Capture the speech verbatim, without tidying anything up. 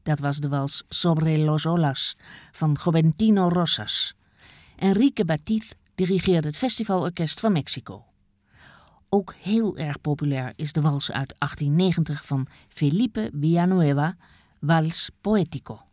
Dat was de wals Sobre los olas van Joventino Rosas. Enrique Batiz dirigeerde het Festivalorkest van Mexico. Ook heel erg populair is de wals uit achttien negentig van Felipe Villanueva, Vals Poético.